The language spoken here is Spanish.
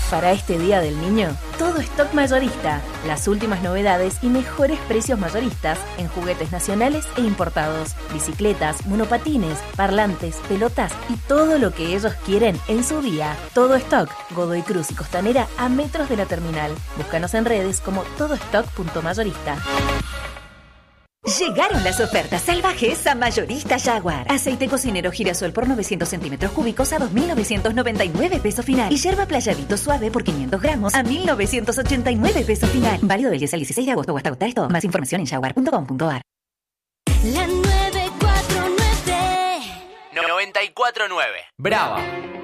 Para este Día del Niño, todo stock mayorista. Las últimas novedades y mejores precios mayoristas en juguetes nacionales e importados. Bicicletas, monopatines, parlantes, pelotas y todo lo que ellos quieren en su día. Todo stock. Godoy Cruz y Costanera a metros de la terminal. Búscanos en redes como todostock.mayorista. Llegaron las ofertas salvajes a Mayorista Jaguar. Aceite cocinero girasol por 900 centímetros cúbicos a 2.999 pesos final. Y yerba playadito suave por 500 gramos a 1.989 pesos final. Válido del 10 al 16 de agosto o hasta agotar esto. Más información en jaguar.com.ar. La 949. 94.9. Brava.